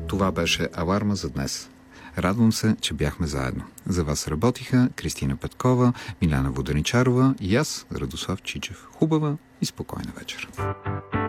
Това беше аларма за днес. Радвам се, че бяхме заедно. За вас работиха Кристина Петкова, Миляна Воденичарова и аз, Радослав Чичев. Хубава и спокойна вечер.